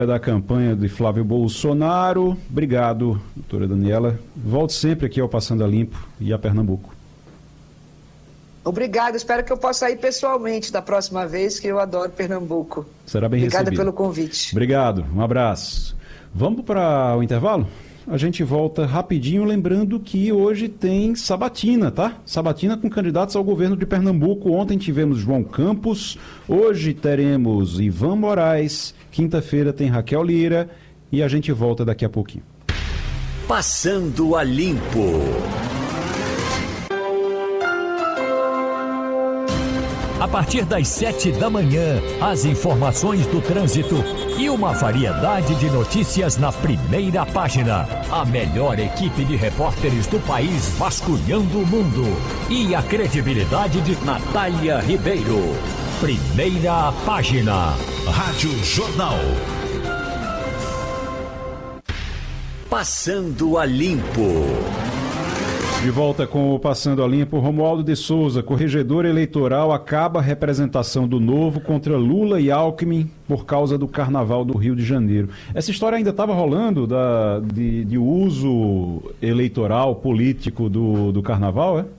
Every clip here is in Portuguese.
Da campanha de Flávio Bolsonaro. Obrigado, doutora Daniela. Volte sempre aqui ao Passando a Limpo e a Pernambuco. Obrigada, espero que eu possa ir pessoalmente da próxima vez, que eu adoro Pernambuco. Será bem recebido. Obrigada pelo convite. Obrigado, um abraço. Vamos para o intervalo? A gente volta rapidinho, lembrando que hoje tem sabatina, tá? Sabatina com candidatos ao governo de Pernambuco. Ontem tivemos João Campos, hoje teremos Ivan Moraes, quinta-feira tem Raquel Lira e a gente volta daqui a pouquinho. Passando a Limpo. A partir das 7 da manhã, as informações do trânsito e uma variedade de notícias na primeira página. A melhor equipe de repórteres do país vasculhando o mundo. E a credibilidade de Natália Ribeiro. Primeira página. Rádio Jornal. Passando a Limpo. De volta com o Passando a Limpo, Romualdo de Souza, corregedor eleitoral, acaba a representação do Novo contra Lula e Alckmin por causa do Carnaval do Rio de Janeiro. Essa história ainda estava rolando de uso eleitoral, político do Carnaval, é?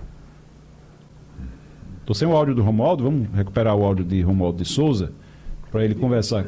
Estou sem o áudio do Romualdo, vamos recuperar o áudio de Romualdo de Souza para ele conversar.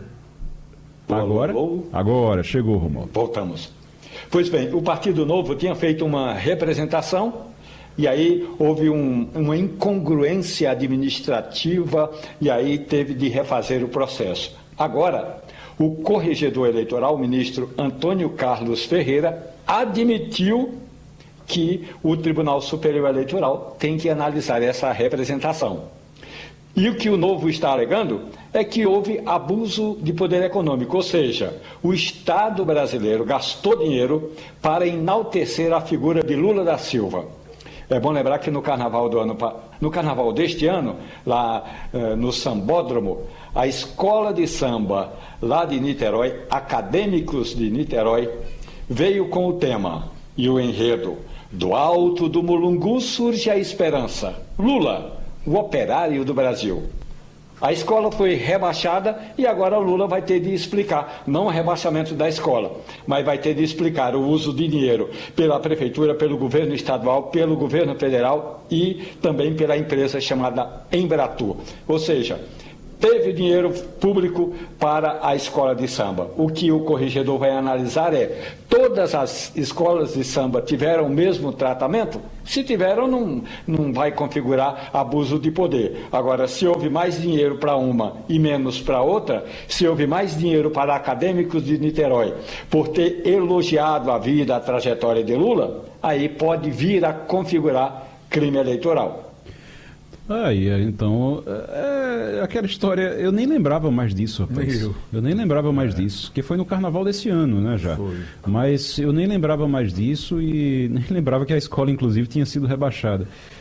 Agora, chegou, Romualdo. Voltamos. Pois bem, o Partido Novo tinha feito uma representação e aí houve uma incongruência administrativa e aí teve de refazer o processo. Agora, o corregedor eleitoral, o ministro Antônio Carlos Ferreira, admitiu que o Tribunal Superior Eleitoral tem que analisar essa representação. E o que o Novo está alegando é que houve abuso de poder econômico, ou seja, o Estado brasileiro gastou dinheiro para enaltecer a figura de Lula da Silva. É bom lembrar que no carnaval deste ano, lá no Sambódromo, a escola de samba lá de Niterói, Acadêmicos de Niterói, veio com o tema e o enredo: do alto do Mulungu surge a esperança. Lula, o operário do Brasil. A escola foi rebaixada e agora o Lula vai ter de explicar, não o rebaixamento da escola, mas vai ter de explicar o uso de dinheiro pela prefeitura, pelo governo estadual, pelo governo federal e também pela empresa chamada Embratur. Ou seja, teve dinheiro público para a escola de samba. O que o corregedor vai analisar é: todas as escolas de samba tiveram o mesmo tratamento? Se tiveram, não vai configurar abuso de poder. Agora, se houve mais dinheiro para uma e menos para outra, se houve mais dinheiro para Acadêmicos de Niterói por ter elogiado a vida, a trajetória de Lula, aí pode vir a configurar crime eleitoral. Então, aquela história, eu nem lembrava mais disso, rapaz. Eu nem lembrava mais disso, que foi no carnaval desse ano, né, já. Foi. Mas eu nem lembrava mais disso e nem lembrava que a escola, inclusive, tinha sido rebaixada.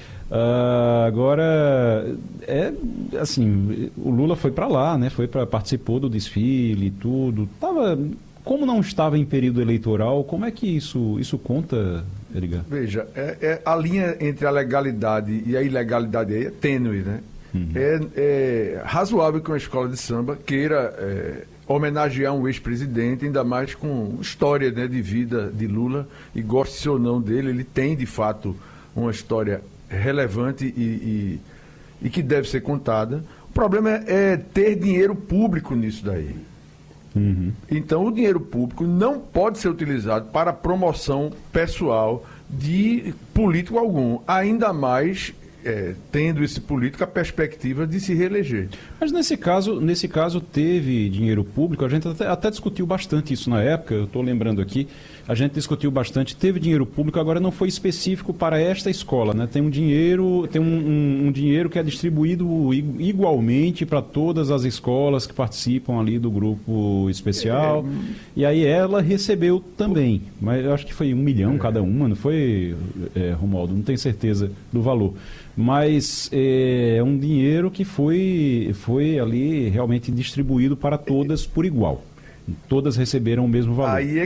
Agora, assim, o Lula foi para lá, né, participou do desfile e tudo. Como não estava em período eleitoral, como é que isso conta, Edgar? Veja, a linha entre a legalidade e a ilegalidade aí é tênue, né? Uhum. É razoável que uma escola de samba queira homenagear um ex-presidente, ainda mais com história, né, de vida de Lula, e goste ou não dele, ele tem de fato uma história relevante e que deve ser contada. O problema é ter dinheiro público nisso daí. Uhum. Então, o dinheiro público não pode ser utilizado para promoção pessoal de político algum, ainda mais tendo esse político a perspectiva de se reeleger. Mas nesse caso teve dinheiro público, a gente até discutiu bastante isso na época, eu estou lembrando aqui, a gente discutiu bastante, teve dinheiro público, agora não foi específico para esta escola, né? Tem um dinheiro que é distribuído igualmente para todas as escolas que participam ali do grupo especial, e aí ela recebeu também, mas eu acho que foi 1 milhão cada uma, não foi, Romualdo? Não tenho certeza do valor. Mas é um dinheiro que foi ali realmente distribuído para todas por igual. Todas receberam o mesmo valor. Aí é